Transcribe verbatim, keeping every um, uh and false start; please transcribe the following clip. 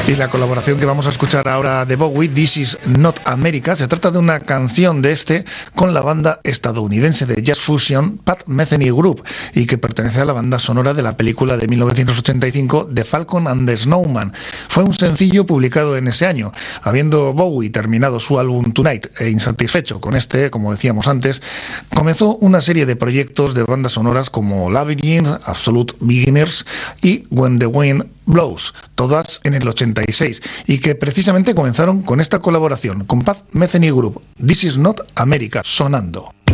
Y la colaboración que vamos a escuchar ahora de Bowie, This Is Not America, se trata de una canción de este con la banda estadounidense de jazz fusion Pat Metheny Group y que pertenece a la banda sonora de la película de mil novecientos ochenta y cinco The Falcon and the Snowman. Fue un sencillo publicado en ese año. Habiendo Bowie terminado su álbum Tonight e insatisfecho con este, como decíamos antes, comenzó una serie de proyectos de bandas sonoras como Labyrinth, Absolute Beginners y When the Wind Blows, todas en el ochenta y seis, y que precisamente comenzaron con esta colaboración con Pat Metheny Group, This Is Not America, sonando.